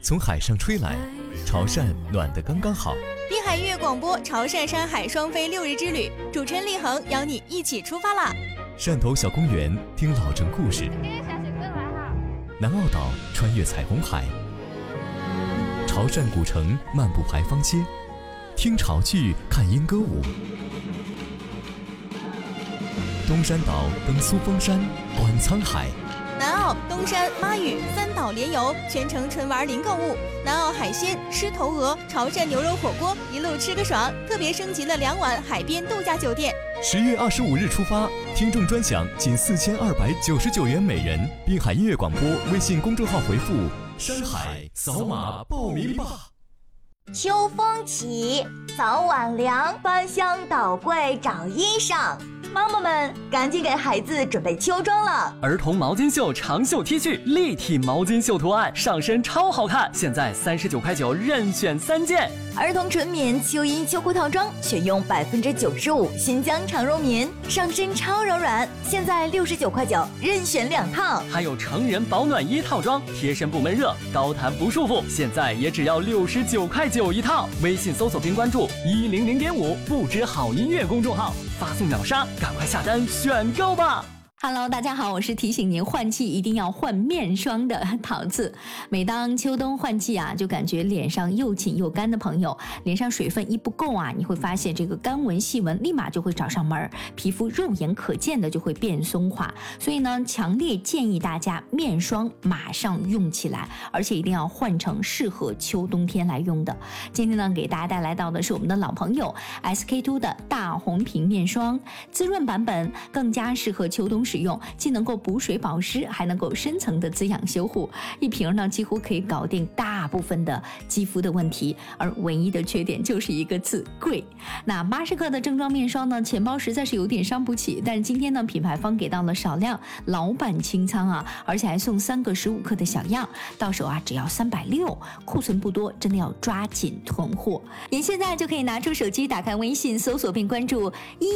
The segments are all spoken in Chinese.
从海上吹来，潮汕暖得刚刚好。 滨海音乐广播潮汕山海双飞6日之旅，主持人立恒邀你一起出发啦！ 汕头小公园听老城故事，南澳岛穿越彩虹海，潮汕古城漫步牌坊街，听潮剧看莺歌舞。东山岛登苏峰山，观沧海。 南澳、东山、妈屿3岛联游，全程纯玩零购物。南澳海鲜、狮头鹅、潮汕牛肉火锅，一路吃个爽。特别升级了2晚海边度假酒店。 10月25日出发，听众专享仅4299元每人。滨海音乐广播微信公众号回复“山海”扫码报名吧。 秋风起，早晚凉，翻箱倒柜找衣裳。妈妈们赶紧给孩子准备秋装了。 儿童毛巾袖长袖 T 恤，立体毛巾袖图案，上身超好看，现在39.9块任选3件。 儿童纯棉秋衣秋裤套装，选用95%新疆长绒棉，上身超柔软，现在69.9块任选2套。 还有成人保暖衣套装，贴身不闷热，高弹不束缚，现在也只要69.9块一套。微信搜索并关注100.5不知好音乐公众号，发送秒杀，赶快下单选购吧。 Hello， 大家好，我是提醒您换季一定要换面霜的桃子。每当秋冬换季啊，就感觉脸上又紧又干的朋友，脸上水分一不够啊，你会发现这个干纹细纹立马就会找上门，皮肤肉眼可见的就会变松垮。所以呢，强烈建议大家面霜马上用起来，而且一定要换成适合秋冬天来用的。今天呢，给大家带来到的是我们的老朋友 SK2 的大红瓶面霜，滋润版本，更加适合秋冬使用，既能够补水保湿，还能够深层的滋养修护。一瓶呢，几乎可以搞定大部分的肌肤的问题，而唯一的缺点就是一个字，贵。那80克的正装面霜呢，钱包实在是有点伤不起，但是今天呢，品牌方给到了少量老版清仓啊，而且还送3个15克的小样，到手啊只要360，库存不多，真的要抓紧囤货。您现在就可以拿出手机，打开微信，搜索并关注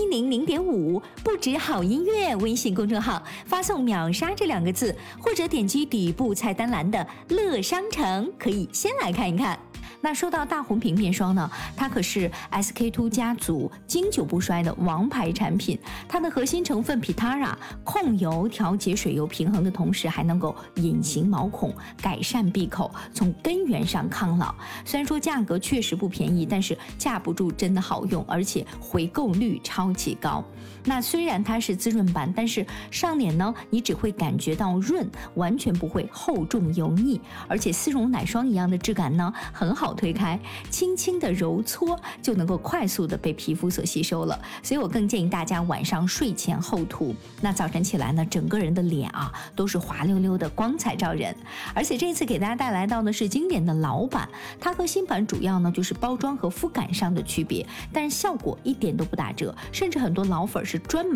100.5不止好音乐微信公众号，发送秒杀这2个字，或者点击底部菜单栏的乐商城，可以先来看一看。那说到大红瓶面霜呢，它可是 SK2 家族经久不衰的王牌产品。它的核心成分 Pitara 控油调节水油平衡的同时，还能够隐形毛孔，改善闭口，从根源上抗老。虽然说价格确实不便宜，但是架不住真的好用，而且回购率超级高。那虽然它是滋润版，但是上脸呢，你只会感觉到润，完全不会厚重油腻，而且丝绒奶霜一样的质感呢，很好推开，轻轻的揉搓就能够快速的被皮肤所吸收了。所以我更建议大家晚上睡前后涂，那早晨起来呢，整个人的脸啊都是滑溜溜的，光彩照人。而且这次给大家带来到的是经典的老版，它和新版主要呢就是包装和肤感上的区别，但是效果一点都不打折，甚至很多老粉是专门